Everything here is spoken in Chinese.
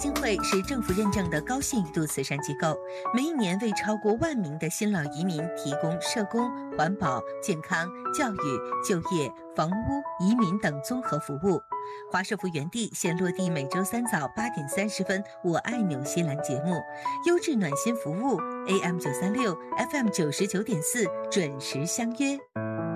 金会是政府认证的高信誉度慈善机构，每一年为超过1万名的新老移民提供社工、环保、健康、教育、就业、房屋、移民等综合服务。华社福园地现落地每周3早8点30分，我爱纽西兰节目，优质暖心服务 AM936 FM99.4准时相约。